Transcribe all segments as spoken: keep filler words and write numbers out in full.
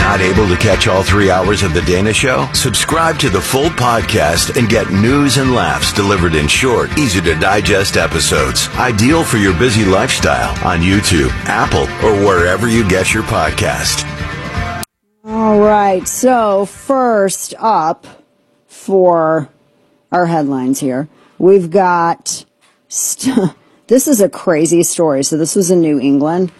Not able to catch all three hours of The Dana Show? Subscribe to the full podcast and get news and laughs delivered in short, easy-to-digest episodes. Ideal for your busy lifestyle on YouTube, Apple, or wherever you get your podcast. All right, so first up for our headlines here, we've got... St- this is a crazy story. So this was in New England.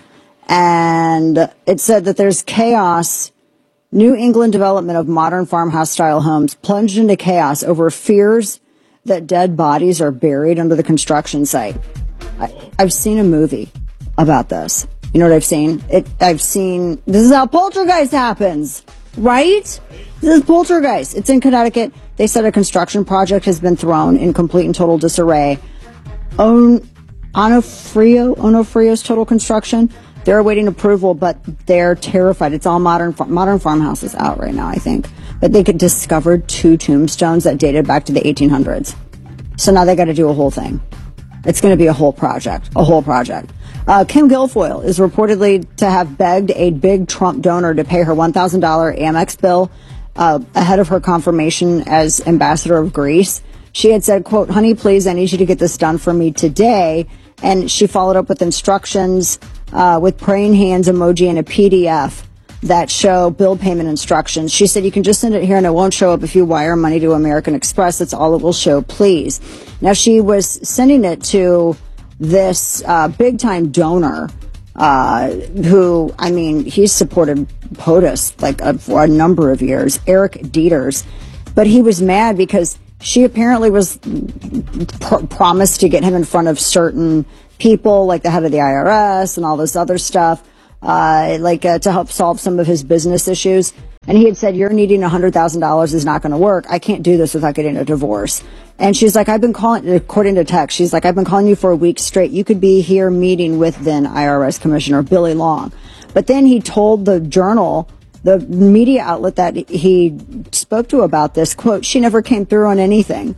And it said that there's chaos. New England development of modern farmhouse-style homes plunged into chaos over fears that dead bodies are buried under the construction site. I, I've seen a movie about this. You know what I've seen? It. I've seen. This is how poltergeist happens, right? This is poltergeist. It's in Connecticut. They said a construction project has been thrown in complete and total disarray. On Onofrio, Onofrio's Total Construction. They're awaiting approval, but they're terrified. It's all modern modern farmhouses out right now, I think. But they could discovered two tombstones that dated back to the eighteen hundreds. So now they got to do a whole thing. It's going to be a whole project, a whole project. Uh, Kim Guilfoyle is reportedly to have begged a big Trump donor to pay her one thousand dollars Amex bill uh, ahead of her confirmation as ambassador of Greece. She had said, quote, "Honey, please, I need you to get this done for me today." And she followed up with instructions uh, with praying hands emoji and a P D F that show bill payment instructions. She said, "You can just send it here and it won't show up if you wire money to American Express. That's all it will show, please." Now, she was sending it to this uh, big-time donor uh, who, I mean, he's supported POTUS like a, for a number of years, Eric Dieters. But he was mad because she apparently was pr- promised to get him in front of certain people, like the head of the I R S and all this other stuff, uh, like uh, to help solve some of his business issues. And he had said, "You're needing one hundred thousand dollars is not going to work. I can't do this without getting a divorce." And she's like, "I've been calling," according to text, she's like, "I've been calling you for a week straight. You could be here meeting with then I R S Commissioner Billy Long." But then he told the Journal, the media outlet that he spoke to about this, quote, "She never came through on anything."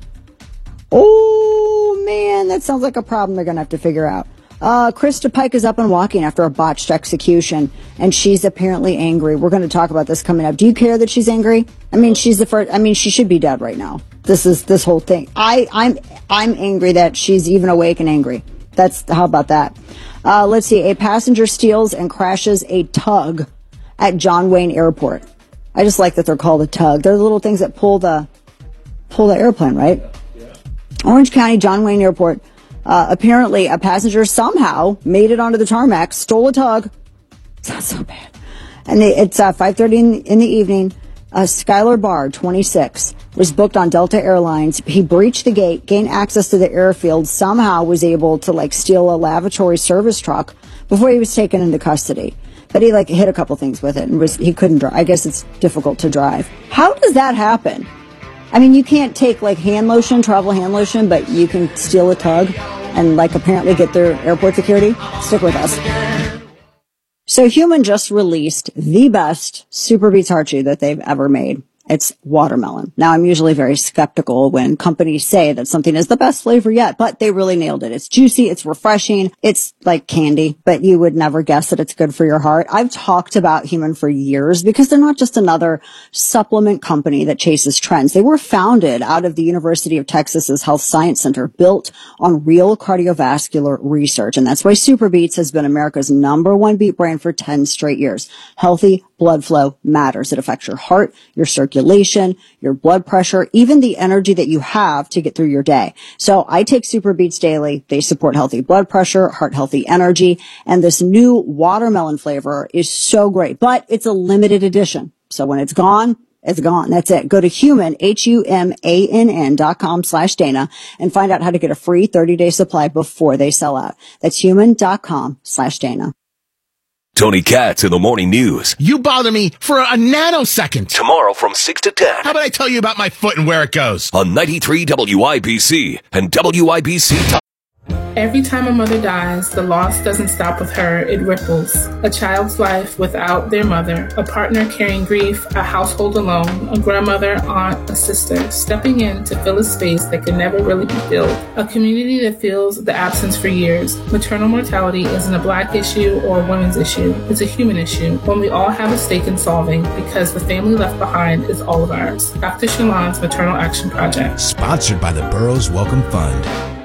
Oh, man, that sounds like a problem they're going to have to figure out. Uh, Krista Pike is up and walking after a botched execution, and she's apparently angry. We're going to talk about this coming up. Do you care that she's angry? I mean, she's the first, I mean, she should be dead right now. This is this whole thing. I, I'm, I'm angry that she's even awake and angry. That's, how about that? Uh, let's see. A passenger steals and crashes a tug at John Wayne Airport. I just like that they're called a tug. They're the little things that pull the pull the airplane, right? Yeah. Orange County, John Wayne Airport. Uh, apparently, a passenger somehow made it onto the tarmac, stole a tug. It's not so bad. And they, it's uh, five thirty in, in the evening. Uh, Skylar Barr, twenty-six, was booked on Delta Airlines. He breached the gate, gained access to the airfield, somehow was able to like steal a lavatory service truck before he was taken into custody. But he like hit a couple things with it and was he couldn't drive. I guess it's difficult to drive. How does that happen? I mean, you can't take like hand lotion, travel hand lotion, but you can steal a tug and like apparently get through airport security. Stick with us. So Human just released the best Super Beets heart chew that they've ever made. It's watermelon. Now, I'm usually very skeptical when companies say that something is the best flavor yet, but they really nailed it. It's juicy. It's refreshing. It's like candy, but you would never guess that it's good for your heart. I've talked about Human for years because they're not just another supplement company that chases trends. They were founded out of the University of Texas's Health Science Center, built on real cardiovascular research. And that's why Super Beets has been America's number one beet brand for ten straight years. Healthy blood flow matters. It affects your heart, your circulation, your blood pressure, even the energy that you have to get through your day. So I take Super Beets daily. They support healthy blood pressure, heart healthy energy, and this new watermelon flavor is so great, but it's a limited edition. So when it's gone, it's gone. That's it. Go to human, H U M A N N dot com slash Dana and find out how to get a free thirty day supply before they sell out. That's human dot com slash Dana. Tony Katz in the morning news. You bother me for a nanosecond. Tomorrow from six to ten. How about I tell you about my foot and where it goes? On ninety-three W I B C and W I B C Top. Every time a mother dies, the loss doesn't stop with her, it ripples. A child's life without their mother, a partner carrying grief, a household alone, a grandmother, aunt, a sister, stepping in to fill a space that can never really be filled. A community that feels the absence for years. Maternal mortality isn't a Black issue or a women's issue. It's a human issue, one we all have a stake in solving because the family left behind is all of ours. Doctor Shalon's Maternal Action Project. Sponsored by the Burroughs Welcome Fund.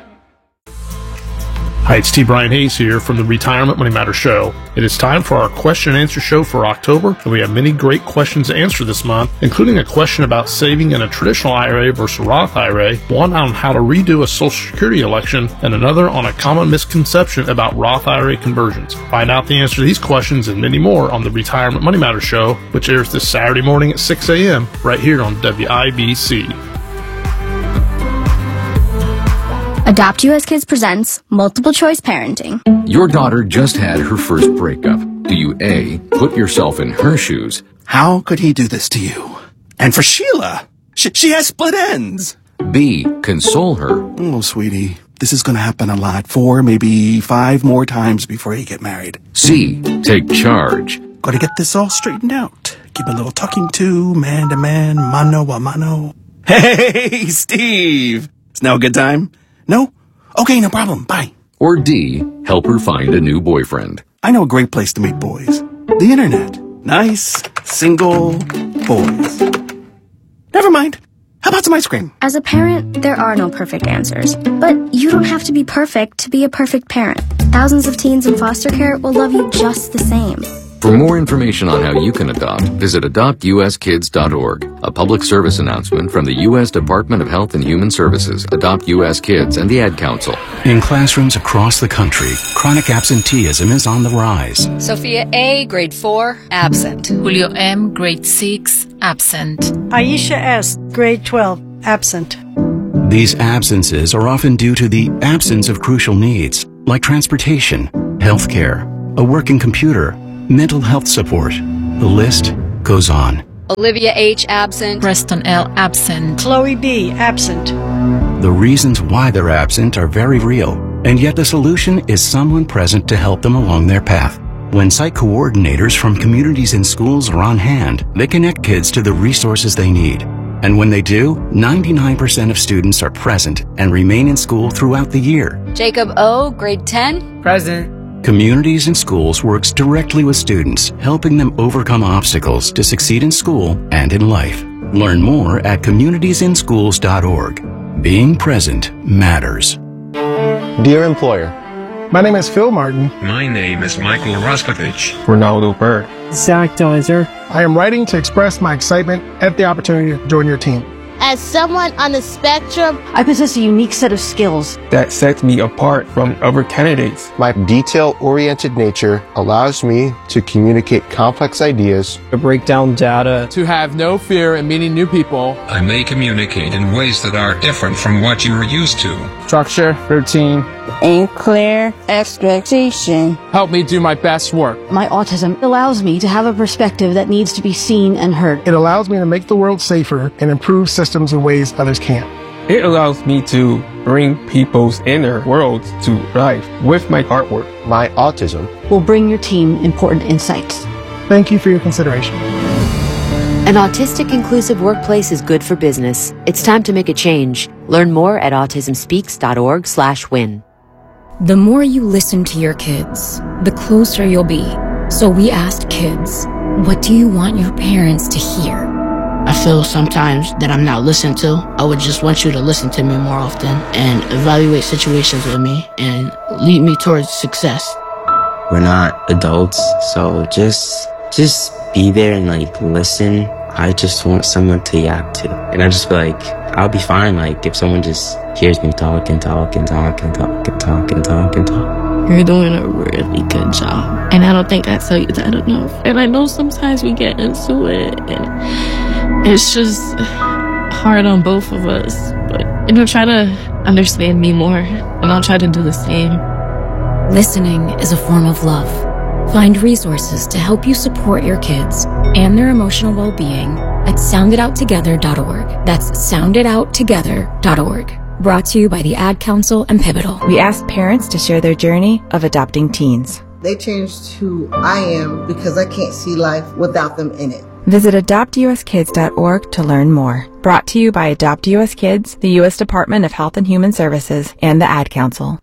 Hi, it's T. Brian Hayes here from the Retirement Money Matters Show. It is time for our question and answer show for October, and we have many great questions to answer this month, including a question about saving in a traditional I R A versus a Roth I R A, one on how to redo a Social Security election, and another on a common misconception about Roth I R A conversions. Find out the answer to these questions and many more on the Retirement Money Matters Show, which airs this Saturday morning at six a.m. right here on W I B C. Adopt U S Kids presents Multiple Choice Parenting. Your daughter just had her first breakup. Do you A, put yourself in her shoes? How could he do this to you? And for Sheila, she, she has split ends. B, console her. Oh, sweetie, this is going to happen a lot. Four, maybe five more times before you get married. C, take charge. Got to get this all straightened out. Give a little talking to, man to man, mano a mano. Hey, Steve! Is now a good time? No? Okay, no problem. Bye. Or D, help her find a new boyfriend. I know a great place to meet boys. The internet. Nice, single boys. Never mind. How about some ice cream? As a parent, there are no perfect answers. But you don't have to be perfect to be a perfect parent. Thousands of teens in foster care will love you just the same. For more information on how you can adopt, visit adopt u s kids dot org. A public service announcement from the U S Department of Health and Human Services, Adopt U S Kids, and the Ad Council. In classrooms across the country, chronic absenteeism is on the rise. Sophia A., grade four, absent. Julio M., grade six, absent. Aisha S., grade twelve, absent. These absences are often due to the absence of crucial needs, like transportation, health care, a working computer, mental health support. The list goes on. Olivia H. absent. Preston L. absent. Chloe B. absent. The reasons why they're absent are very real, and yet the solution is someone present to help them along their path. When site coordinators from communities and schools are on hand, they connect kids to the resources they need. And when they do, ninety-nine percent of students are present and remain in school throughout the year. Jacob O., grade ten, present. Communities and Schools works directly with students, helping them overcome obstacles to succeed in school and in life. Learn more at communities in schools dot org. Being present matters. Dear employer, my name is Phil Martin. My name is Michael Roskovich. Ronaldo Bird. Zach Deiser. I am writing to express my excitement at the opportunity to join your team. As someone on the spectrum, I possess a unique set of skills that sets me apart from other candidates. My detail-oriented nature allows me to communicate complex ideas, to break down data, to have no fear in meeting new people. I may communicate in ways that are different from what you are used to. Structure, routine, and clear expectation. Help me do my best work. My autism allows me to have a perspective that needs to be seen and heard. It allows me to make the world safer and improve systems in ways others can't. It allows me to bring people's inner worlds to life with my artwork. My autism will bring your team important insights. Thank you for your consideration. An autistic inclusive workplace is good for business. It's time to make a change. Learn more at autism speaks dot org slash win. The more you listen to your kids, the closer you'll be. So we asked kids, what do you want your parents to hear? I feel sometimes that I'm not listened to. I would just want you to listen to me more often and evaluate situations with me and lead me towards success. We're not adults, so just just be there and like listen. I just want someone to yap to. And I just feel like I'll be fine like if someone just hears me talk and talk and talk and talk and talk and talk and talk. You're doing a really good job. And I don't think I tell you that enough. And I know sometimes we get into it and it's just hard on both of us. But, you know, try to understand me more and I'll try to do the same. Listening is a form of love. Find resources to help you support your kids and their emotional well-being at sound it out together dot org. That's sound it out together dot org. Brought to you by the Ad Council and Pivotal. We asked parents to share their journey of adopting teens. They changed who I am because I can't see life without them in it. Visit adopt u s kids dot org to learn more. Brought to you by Adopt U S Kids, the U S Department of Health and Human Services, and the Ad Council.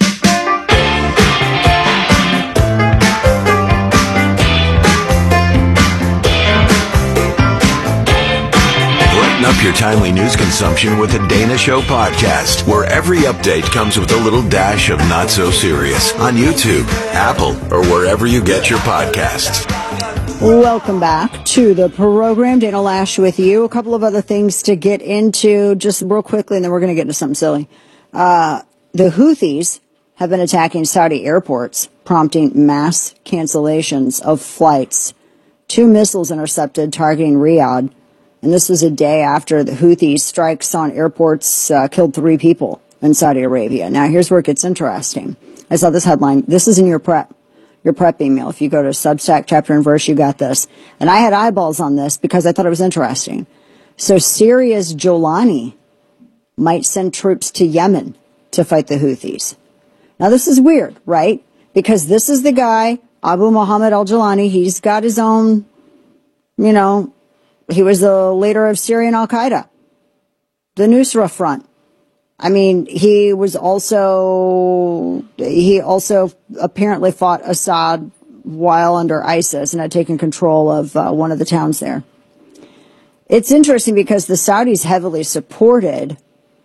Up your timely news consumption with the Dana Show podcast, where every update comes with a little dash of not so serious on YouTube, Apple, or wherever you get your podcasts. Welcome back to the program. Dana Loesch with you. A couple of other things to get into just real quickly, and then we're going to get into something silly. Uh, the Houthis have been attacking Saudi airports, prompting mass cancellations of flights. Two missiles intercepted targeting Riyadh. And this was a day after the Houthi strikes on airports uh, killed three people in Saudi Arabia. Now, here's where it gets interesting. I saw this headline. This is in your prep, your prep email. If you go to Substack, chapter and verse, you got this. And I had eyeballs on this because I thought it was interesting. So Syria's Jolani might send troops to Yemen to fight the Houthis. Now, this is weird, right? Because this is the guy, Abu Muhammad al-Jolani. He's got his own, you know, he was the leader of Syrian al-Qaeda, the Nusra Front. I mean, he was also, he also apparently fought Assad while under ISIS and had taken control of uh, one of the towns there. It's interesting because the Saudis heavily supported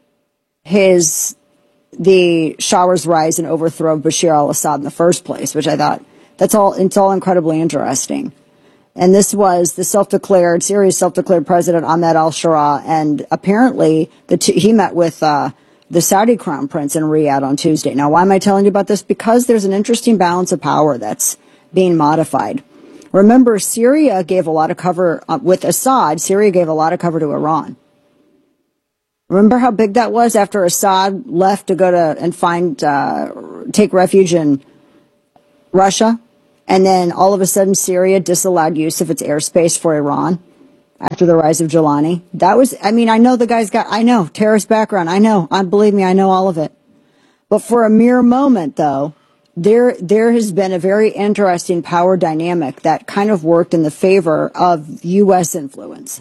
his, the Shah's rise and overthrow of Bashar al-Assad in the first place, which I thought, that's all, it's all incredibly interesting. And this was the self-declared, Syria's self-declared president, Ahmed al-Shara. And apparently the t- he met with uh, the Saudi crown prince in Riyadh on Tuesday. Now, why am I telling you about this? Because there's an interesting balance of power that's being modified. Remember, Syria gave a lot of cover uh, with Assad. Syria gave a lot of cover to Iran. Remember how big that was after Assad left to go to and find, uh, take refuge in Russia? And then all of a sudden, Syria disallowed use of its airspace for Iran after the rise of Jolani. That was, I mean, I know the guy's got, I know, terrorist background. I know, I believe me, I know all of it. But for a mere moment, though, there, there has been a very interesting power dynamic that kind of worked in the favor of U S influence.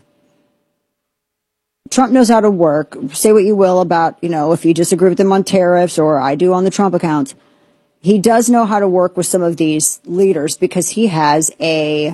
Trump knows how to work. Say what you will about, you know, if you disagree with him on tariffs, or I do on the Trump accounts. He does know how to work with some of these leaders because he has a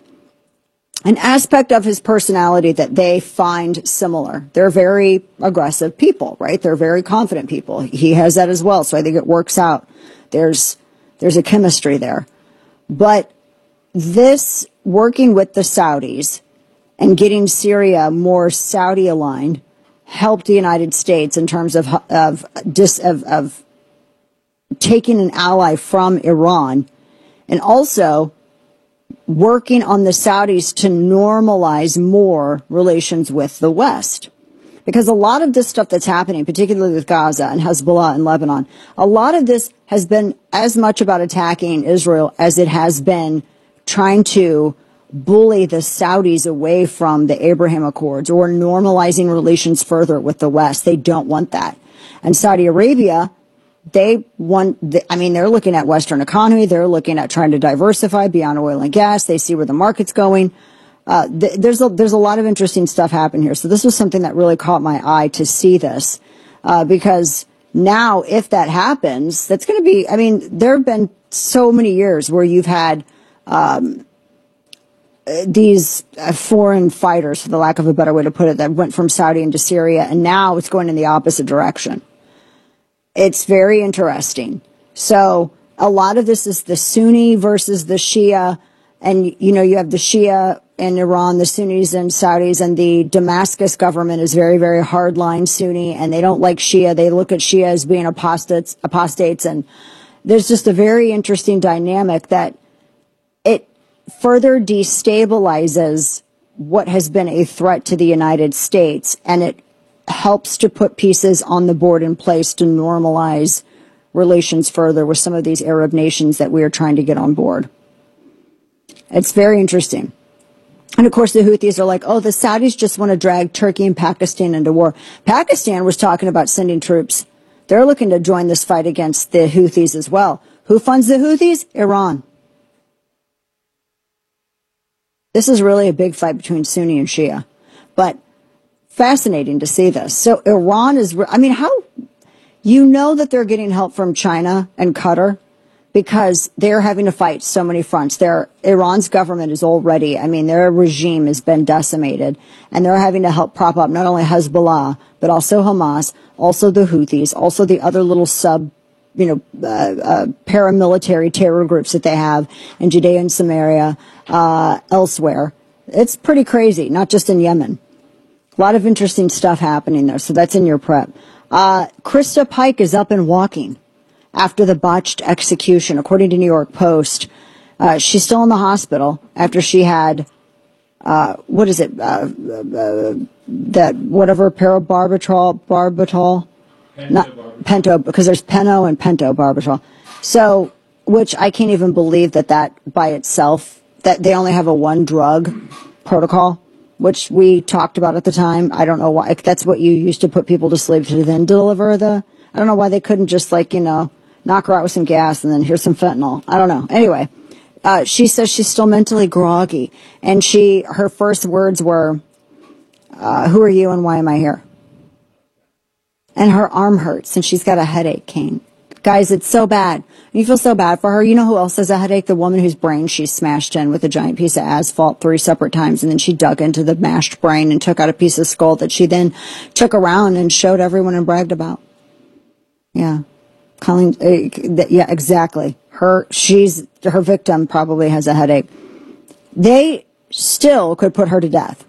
an aspect of his personality that they find similar. They're very aggressive people, right? They're very confident people. He has that as well, so I think it works out. There's there's a chemistry there. But this working with the Saudis and getting Syria more Saudi aligned helped the United States in terms of of dis, of, of taking an ally from Iran, and also working on the Saudis to normalize more relations with the West. Because a lot of this stuff that's happening, particularly with Gaza and Hezbollah and Lebanon, a lot of this has been as much about attacking Israel as it has been trying to bully the Saudis away from the Abraham Accords or normalizing relations further with the West. They don't want that. And Saudi Arabia, they want, the, I mean, they're looking at Western economy. They're looking at trying to diversify beyond oil and gas. They see where the market's going. Uh, th- there's a, there's a lot of interesting stuff happening here. So this was something that really caught my eye to see this, uh, because now if that happens, that's going to be, I mean, there have been so many years where you've had, um, these uh, foreign fighters, for the lack of a better way to put it, that went from Saudi into Syria, and now it's going in the opposite direction. It's very interesting. So a lot of this is the Sunni versus the Shia. And, you know, you have the Shia in Iran, the Sunnis and Saudis, and the Damascus government is very, very hardline Sunni, and they don't like Shia. They look at Shia as being apostates, apostates. And there's just a very interesting dynamic that it further destabilizes what has been a threat to the United States, and it helps to put pieces on the board in place to normalize relations further with some of these Arab nations that we are trying to get on board. It's very interesting. And of course, the Houthis are like, oh, the Saudis just want to drag Turkey and Pakistan into war. Pakistan was talking about sending troops. They're looking to join this fight against the Houthis as well. Who funds the Houthis? Iran. This is really a big fight between Sunni and Shia. But fascinating to see this. So Iran is, I mean, how, you know that they're getting help from China and Qatar because they're having to fight so many fronts. Their, Iran's government is already, I mean, their regime has been decimated, and they're having to help prop up not only Hezbollah, but also Hamas, also the Houthis, also the other little sub, you know, uh, uh, paramilitary terror groups that they have in Judea and Samaria, uh, elsewhere. It's pretty crazy, not just in Yemen. A lot of interesting stuff happening there, so that's in your prep. Uh, Krista Pike is up and walking after the botched execution, according to New York Post. Uh, she's still in the hospital after she had, uh, what is it, uh, uh, that whatever, parabarbital, barbital, not pento, because there's peno and pentobarbital. So, which I can't even believe that that by itself, that they only have a one drug protocol, which we talked about at the time. I don't know why. That's what you used to put people to sleep to then deliver the, I don't know why they couldn't just like, you know, knock her out with some gas and then here's some fentanyl. I don't know. Anyway, uh, she says she's still mentally groggy. And she, her first words were, uh, who are you and why am I here? And her arm hurts and she's got a headache, Kane. Guys, it's so bad. You feel so bad for her. You know who else has a headache? The woman whose brain she smashed in with a giant piece of asphalt three separate times, and then she dug into the mashed brain and took out a piece of skull that she then took around and showed everyone and bragged about. Yeah. Colleen, uh, yeah, exactly. Her, she's, her victim probably has a headache. They still could put her to death.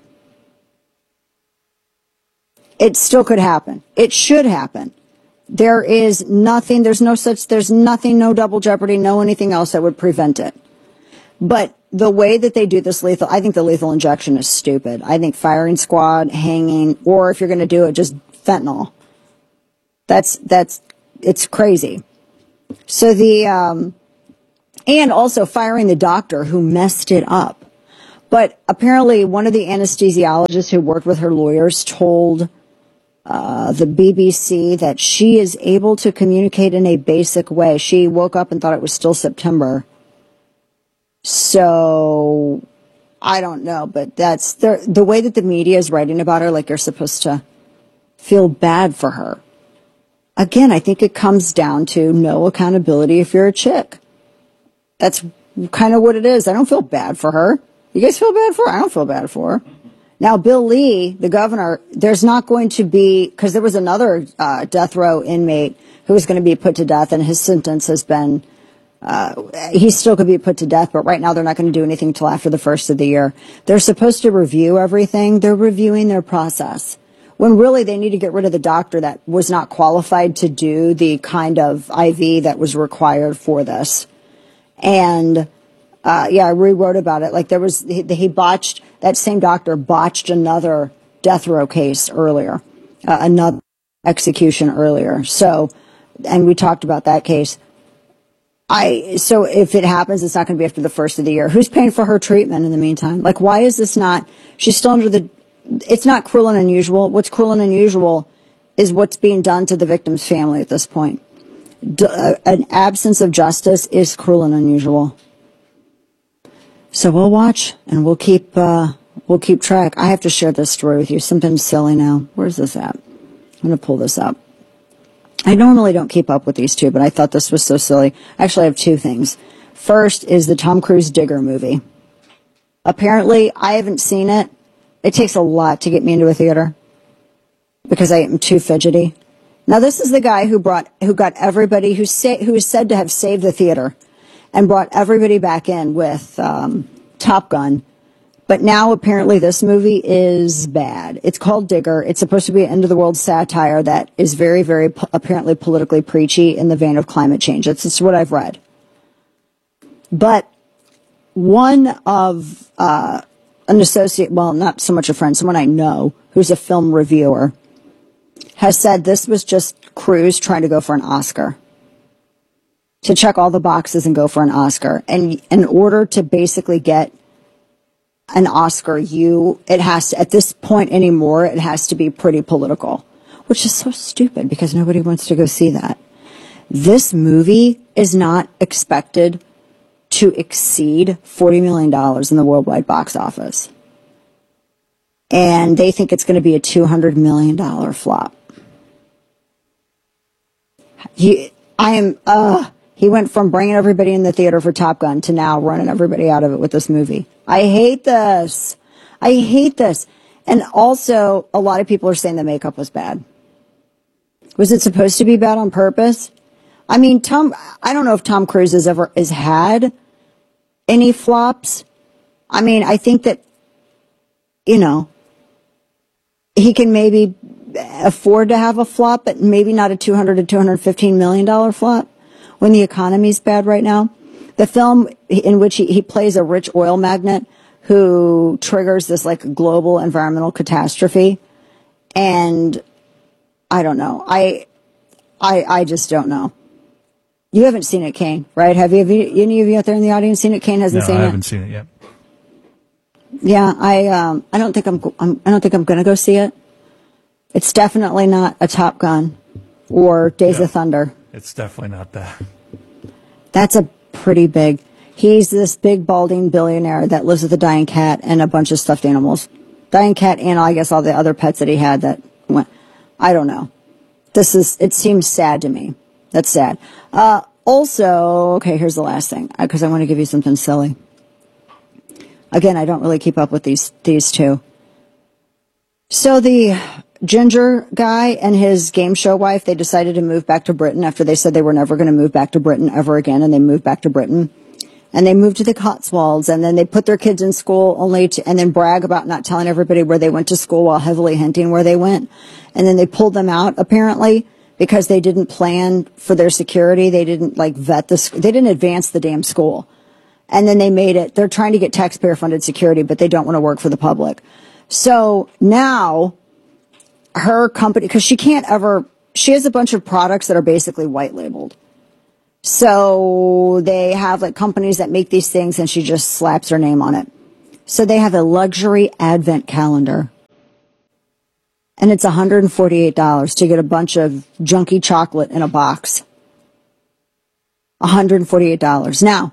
It still could happen. It should happen. There is nothing, there's no such, there's nothing, no double jeopardy, no anything else that would prevent it. But the way that they do this lethal, I think the lethal injection is stupid. I think firing squad, hanging, or if you're going to do it, just fentanyl. That's, that's, it's crazy. So the, um, and also firing the doctor who messed it up. But apparently one of the anesthesiologists who worked with her lawyers told Uh, the B B C that she is able to communicate in a basic way. She woke up and thought it was still September. So, I don't know, but that's the, the way that the media is writing about her, like you're supposed to feel bad for her. Again, I think it comes down to no accountability if you're a chick. That's kind of what it is. I don't feel bad for her. You guys feel bad for her? I don't feel bad for her. Now, Bill Lee, the governor, there's not going to be, because there was another uh, death row inmate who was going to be put to death, and his sentence has been, uh, he still could be put to death, but right now they're not going to do anything until after the first of the year. They're supposed to review everything. They're reviewing their process, when really they need to get rid of the doctor that was not qualified to do the kind of I V that was required for this. And Uh, yeah, I rewrote about it. Like there was, he, he botched, that same doctor botched another death row case earlier, uh, another execution earlier. So, and we talked about that case. I, so if it happens, it's not going to be after the first of the year. Who's paying for her treatment in the meantime? Like, why is this not, she's still under the, it's not cruel and unusual. What's cruel and unusual is what's being done to the victim's family at this point. D- uh, an absence of justice is cruel and unusual. So we'll watch and we'll keep, uh, we'll keep track. I have to share this story with you. Something silly now. Where's this at? I'm going to pull this up. I normally don't keep up with these two, but I thought this was so silly. Actually, I have two things. First is the Tom Cruise Digger movie. Apparently, I haven't seen it. It takes a lot to get me into a theater because I am too fidgety. Now, this is the guy who brought, who got everybody, who say, who is said to have saved the theater and brought everybody back in with um, Top Gun. But now apparently this movie is bad. It's called Digger. It's supposed to be an end-of-the-world satire that is very, very po- apparently politically preachy in the vein of climate change. That's just what I've read. But one of uh, an associate, well, not so much a friend, someone I know who's a film reviewer, has said this was just Cruise trying to go for an Oscar. To check all the boxes and go for an Oscar. And in order to basically get an Oscar, you, it has to, at this point anymore, it has to be pretty political, which is so stupid because nobody wants to go see that. This movie is not expected to exceed forty million dollars in the worldwide box office. And they think it's going to be a two hundred million dollars flop. He, I am, uh, he went from bringing everybody in the theater for Top Gun to now running everybody out of it with this movie. I hate this. I hate this. And also, a lot of people are saying the makeup was bad. Was it supposed to be bad on purpose? I mean, Tom, I don't know if Tom Cruise has ever, has had any flops. I mean, I think that, you know, he can maybe afford to have a flop, but maybe not a two hundred to two hundred fifteen million dollars flop when the economy's bad right now. The film in which he, he plays a rich oil magnate who triggers this like global environmental catastrophe. And I don't know. I, I, I just don't know. You haven't seen it, Kane, right? Have you, have you, any of you out there in the audience seen it? Kane hasn't no, seen it. I haven't it. seen it yet. Yeah, I, um, I don't think I'm, I'm I don't think I'm going to go see it. It's definitely not a Top Gun or Days no, of Thunder. It's definitely not that. That's a pretty big. He's this big balding billionaire that lives with a dying cat and a bunch of stuffed animals. Dying cat and I guess all the other pets that he had that went. I don't know. This is, it seems sad to me. That's sad. Uh, also, okay, here's the last thing, because I want to give you something silly. Again, I don't really keep up with these, these two. So the ginger guy and his game show wife, they decided to move back to Britain after they said they were never going to move back to Britain ever again, and they moved back to Britain. And they moved to the Cotswolds, and then they put their kids in school only to, and then brag about not telling everybody where they went to school while heavily hinting where they went. And then they pulled them out, apparently, because they didn't plan for their security. They didn't, like, vet the, they didn't advance the damn school. And then they made it, they're trying to get taxpayer-funded security, but they don't want to work for the public. So now, her company, because she can't ever, she has a bunch of products that are basically white-labeled. So they have like companies that make these things and she just slaps her name on it. So they have a luxury advent calendar. And it's one hundred forty-eight dollars to get a bunch of junky chocolate in a box. one hundred forty-eight dollars. Now,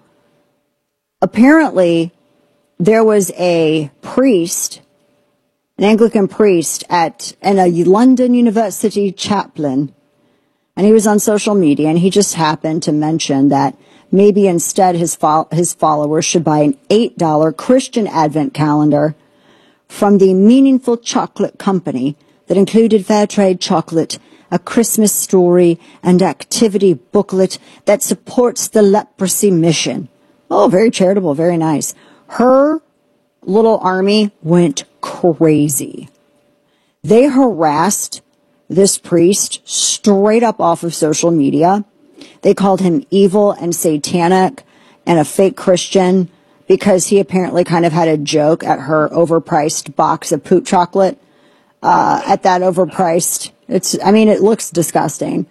apparently there was a priest, an Anglican priest at in a London University chaplain. And he was on social media, and he just happened to mention that maybe instead his fo- his followers should buy an eight dollars Christian Advent calendar from the Meaningful Chocolate Company that included fair trade chocolate, a Christmas story, and activity booklet that supports the leprosy mission. Oh, very charitable, very nice. Her little army went crazy. They harassed this priest straight up off of social media. They called him evil and satanic and a fake Christian because he apparently kind of had a joke at her overpriced box of poop chocolate. Uh, at that overpriced, it's, I mean, it looks disgusting.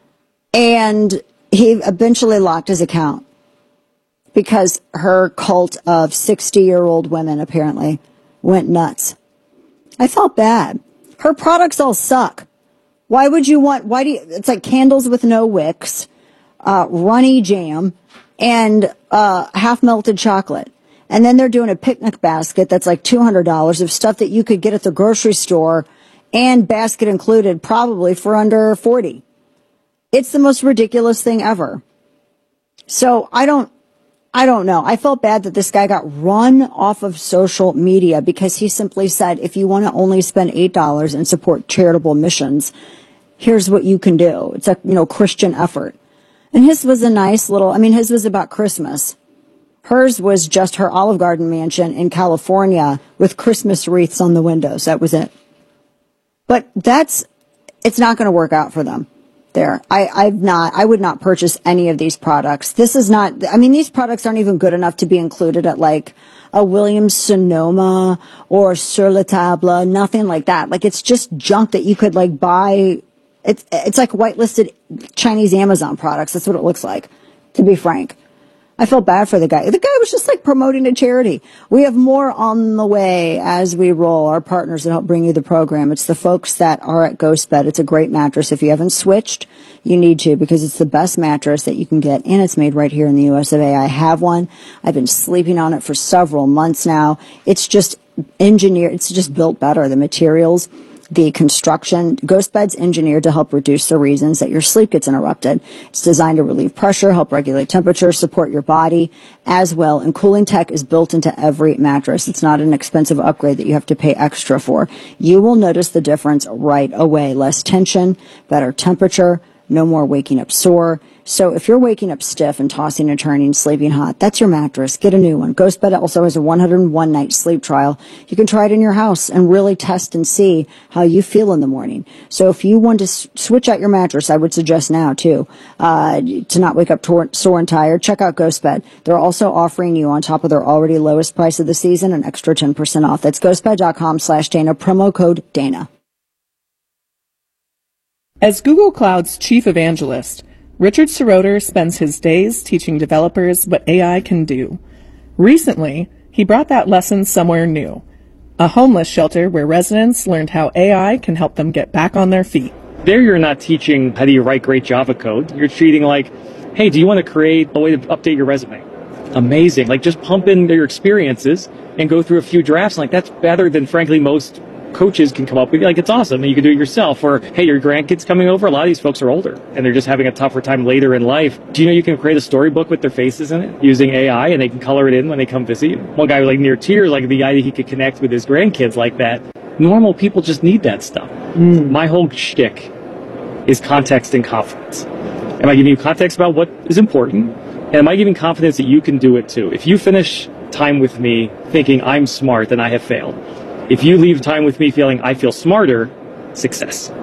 And he eventually locked his account because her cult of sixty-year-old women apparently went nuts. I felt bad. Her products all suck. Why would you want, why do you, it's like candles with no wicks, uh, runny jam, and, uh, half melted chocolate. And then they're doing a picnic basket that's like two hundred dollars of stuff that you could get at the grocery store and basket included probably for under forty. It's the most ridiculous thing ever. So I don't, I don't know. I felt bad that this guy got run off of social media because he simply said, if you want to only spend eight dollars and support charitable missions, here's what you can do. It's a, you know, Christian effort. And his was a nice little, I mean, his was about Christmas. Hers was just her Olive Garden mansion in California with Christmas wreaths on the windows. That was it. But that's, it's not going to work out for them there. I, I've not, I would not purchase any of these products. This is not, I mean, these products aren't even good enough to be included at like a Williams Sonoma or Sur La Table, nothing like that. Like it's just junk that you could like buy. It's, it's like whitelisted Chinese Amazon products. That's what it looks like, to be frank. I felt bad for the guy. The guy was just like promoting a charity. We have more on the way as we roll. Our partners that help bring you the program. It's the folks that are at GhostBed. It's a great mattress. If you haven't switched, you need to, because it's the best mattress that you can get, and it's made right here in the U S of A. I have one. I've been sleeping on it for several months now. It's just engineered. It's just built better. The materials, the construction. GhostBed's engineered to help reduce the reasons that your sleep gets interrupted. It's designed to relieve pressure, help regulate temperature, support your body as well. And cooling tech is built into every mattress. It's not an expensive upgrade that you have to pay extra for. You will notice the difference right away. Less tension, better temperature, no more waking up sore. So if you're waking up stiff and tossing and turning, sleeping hot, that's your mattress. Get a new one. GhostBed also has a one hundred one night sleep trial. You can try it in your house and really test and see how you feel in the morning. So if you want to s- switch out your mattress, I would suggest now too, uh, to not wake up tor- sore and tired. Check out GhostBed. They're also offering you, on top of their already lowest price of the season, an extra ten percent off. That's ghostbed.com slash Dana, promo code Dana. As Google Cloud's chief evangelist, Richard Seroter spends his days teaching developers what A I can do. Recently, he brought that lesson somewhere new, a homeless shelter where residents learned how A I can help them get back on their feet. There you're not teaching how do you write great Java code. You're treating like, hey, do you want to create a way to update your resume? Amazing. Like, just pump in your experiences and go through a few drafts. Like, that's better than, frankly, most coaches can come up with. Like, it's awesome, and you can do it yourself. Or, hey, your grandkids coming over. A lot of these folks are older and they're just having a tougher time later in life. Do you know you can create a storybook with their faces in it using A I, and they can color it in when they come visit you? One guy like near tears, like the idea he could connect with his grandkids like that. Normal people just need that stuff. Mm. My whole shtick is context and confidence. Am I giving you context about what is important? And am I giving confidence that you can do it too? If you finish time with me thinking I'm smart, then I have failed. If you leave time with me feeling I feel smarter, success.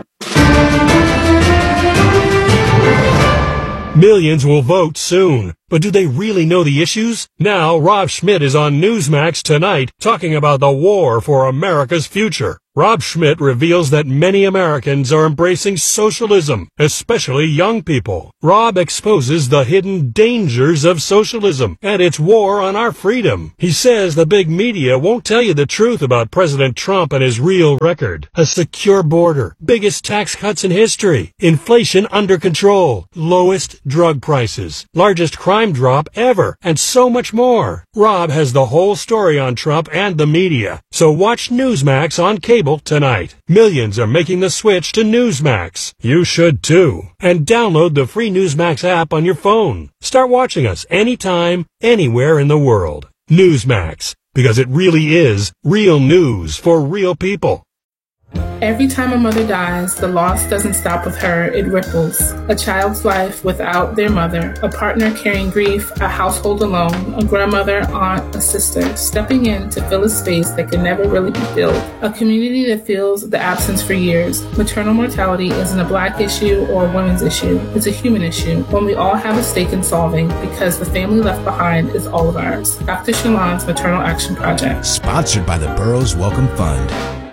Millions will vote soon, but do they really know the issues? Now, Rob Schmidt is on Newsmax tonight talking about the war for America's future. Rob Schmidt reveals that many Americans are embracing socialism, especially young people. Rob exposes the hidden dangers of socialism and its war on our freedom. He says the big media won't tell you the truth about President Trump and his real record. A secure border, biggest tax cuts in history, inflation under control, lowest drug prices, largest crime drop ever, and so much more. Rob has the whole story on Trump and the media. So watch Newsmax on cable tonight. Millions are making the switch to Newsmax. You should too. And download the free Newsmax app on your phone. Start watching us anytime, anywhere in the world. Newsmax, because it really is real news for real people. Every time a mother dies, the loss doesn't stop with her, it ripples. A child's life without their mother, a partner carrying grief, a household alone, a grandmother, aunt, a sister, stepping in to fill a space that can never really be filled. A community that feels the absence for years. Maternal mortality isn't a black issue or a women's issue. It's a human issue, one we all have a stake in solving because the family left behind is all of ours. Doctor Shalon's Maternal Action Project. Sponsored by the Burroughs Welcome Fund.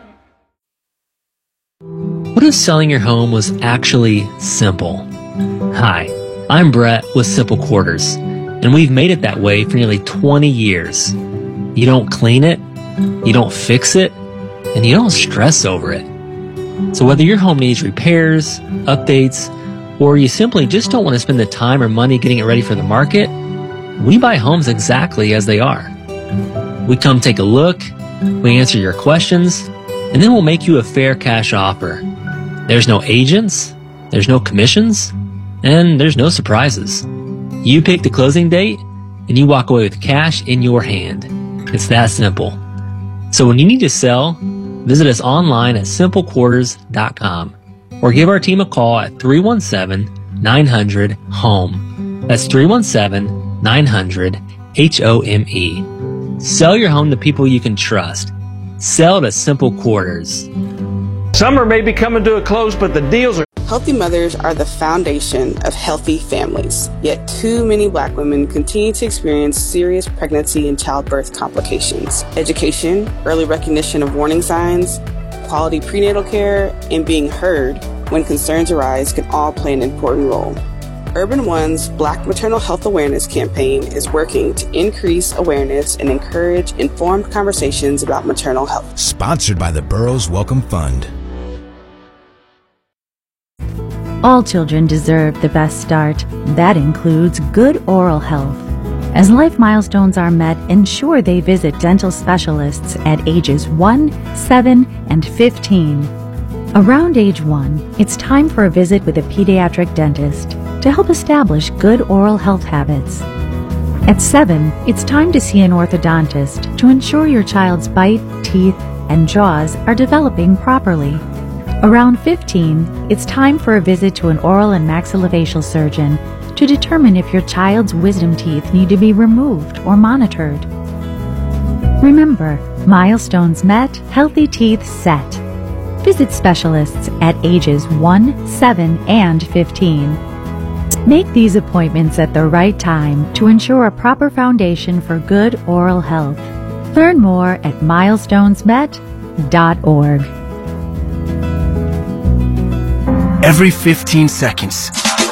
What if selling your home was actually simple? Hi, I'm Brett with Simple Quarters, and we've made it that way for nearly twenty years. You don't clean it, you don't fix it, and you don't stress over it. So whether your home needs repairs, updates, or you simply just don't want to spend the time or money getting it ready for the market, we buy homes exactly as they are. We come take a look, we answer your questions, and then we'll make you a fair cash offer. There's no agents, there's no commissions, and there's no surprises. You pick the closing date, and you walk away with cash in your hand. It's that simple. So when you need to sell, visit us online at simple quarters dot com or give our team a call at three one seven, nine hundred, HOME. That's three one seven, nine hundred, H O M E. Sell your home to people you can trust. Sell to Simple Quarters. Summer may be coming to a close, but the deals are... Healthy mothers are the foundation of healthy families. Yet too many black women continue to experience serious pregnancy and childbirth complications. Education, early recognition of warning signs, quality prenatal care, and being heard when concerns arise can all play an important role. Urban One's Black Maternal Health Awareness campaign is working to increase awareness and encourage informed conversations about maternal health. Sponsored by the Burroughs Welcome Fund. All children deserve the best start. That includes good oral health. As life milestones are met, ensure they visit dental specialists at ages one, seven, and fifteen. Around age one, it's time for a visit with a pediatric dentist to help establish good oral health habits. At seven, it's time to see an orthodontist to ensure your child's bite, teeth, and jaws are developing properly. Around fifteen, it's time for a visit to an oral and maxillofacial surgeon to determine if your child's wisdom teeth need to be removed or monitored. Remember, milestones met, healthy teeth set. Visit specialists at ages one, seven, and fifteen. Make these appointments at the right time to ensure a proper foundation for good oral health. Learn more at milestones met dot org. Every fifteen seconds.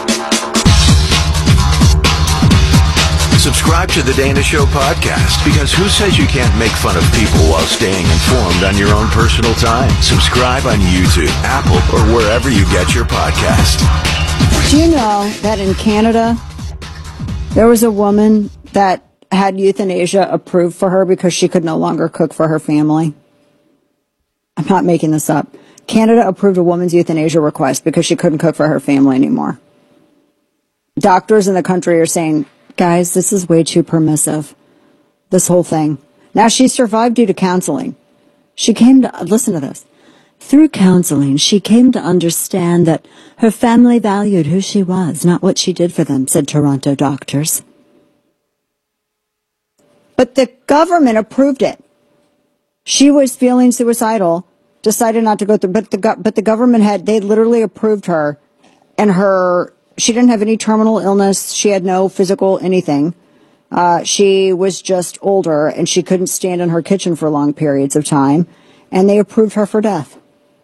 Subscribe to the Dana Show podcast, because who says you can't make fun of people while staying informed on your own personal time? Subscribe on YouTube, Apple, or wherever you get your podcast. Do you know that in Canada, there was a woman that had euthanasia approved for her because she could no longer cook for her family? I'm not making this up. Canada approved a woman's euthanasia request because she couldn't cook for her family anymore. Doctors in the country are saying, guys, this is way too permissive, this whole thing. Now, she survived due to counseling. She came to, listen to this. Through counseling, she came to understand that her family valued who she was, not what she did for them, said Toronto doctors. But the government approved it. She was feeling suicidal, decided not to go through, but the, but the government had, they literally approved her, and her, she didn't have any terminal illness. She had no physical anything. Uh, she was just older, and she couldn't stand in her kitchen for long periods of time, and they approved her for death.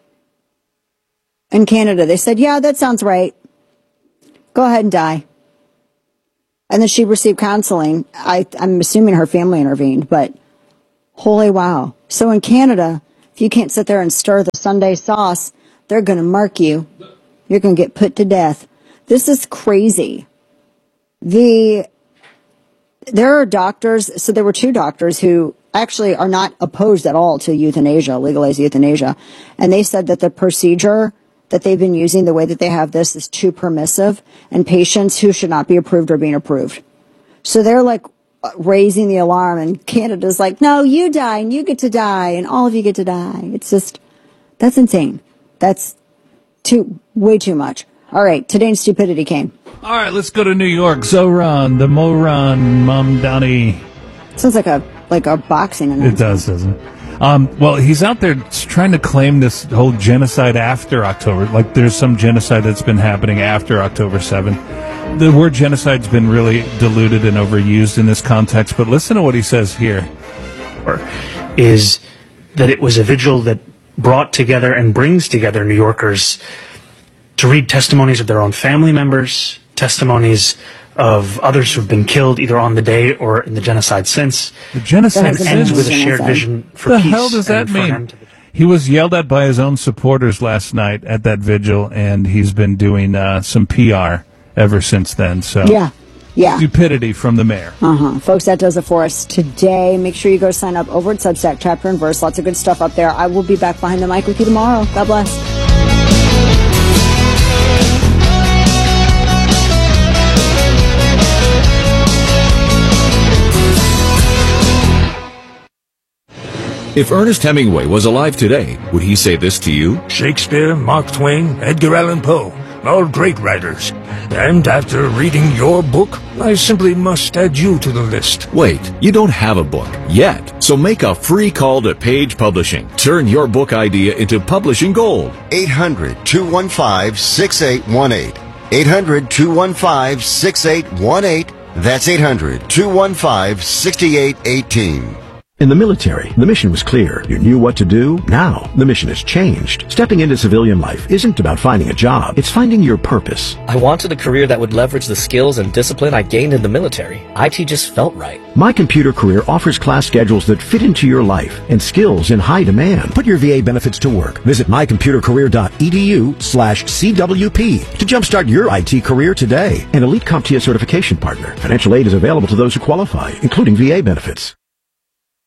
In Canada, they said, yeah, that sounds right. Go ahead and die. And then she received counseling. I, I'm assuming her family intervened, but holy wow. So in Canada, if you can't sit there and stir the Sunday sauce, they're going to mark you. You're going to get put to death. This is crazy. The, there are doctors, so there were two doctors who actually are not opposed at all to euthanasia, legalized euthanasia. And they said that the procedure that they've been using, the way that they have this, is too permissive, and patients who should not be approved are being approved. So they're like raising the alarm, and Canada's like, no, you die and you get to die and all of you get to die. It's just, that's insane. That's too, way too much. All right, today in stupidity came. All right, let's go to New York. Zoran, the Moran Mamdani. Sounds like a like a boxing announcement. It does, doesn't it? Um, well, he's out there trying to claim this whole genocide after October. Like, there's some genocide that's been happening after October seventh. The word genocide's been really diluted and overused in this context, but listen to what he says here. Is that it was a vigil that brought together and brings together New Yorkers to read testimonies of their own family members, testimonies of others who've been killed either on the day or in the genocide since. The genocide and ends with a shared vision for the peace. The hell does that mean? He was yelled at by his own supporters last night at that vigil, and he's been doing uh, some P R ever since then. So yeah, yeah, stupidity from the mayor. Uh huh, folks. That does it for us today. Make sure you go sign up over at Substack, Chapter and Verse. Lots of good stuff up there. I will be back behind the mic with you tomorrow. God bless. If Ernest Hemingway was alive today, would he say this to you? Shakespeare, Mark Twain, Edgar Allan Poe, all great writers. And after reading your book, I simply must add you to the list. Wait, you don't have a book yet, so make a free call to Page Publishing. Turn your book idea into publishing gold. eight hundred, two one five, six eight one eight. eight hundred, two one five, six eight one eight. That's eight hundred, two one five, six eight one eight. In the military, the mission was clear. You knew what to do. Now, the mission has changed. Stepping into civilian life isn't about finding a job. It's finding your purpose. I wanted a career that would leverage the skills and discipline I gained in the military. I T just felt right. My Computer Career offers class schedules that fit into your life and skills in high demand. Put your V A benefits to work. Visit my computer career dot e d u slash C W P to jumpstart your I T career today. An Elite CompTIA certification partner. Financial aid is available to those who qualify, including V A benefits.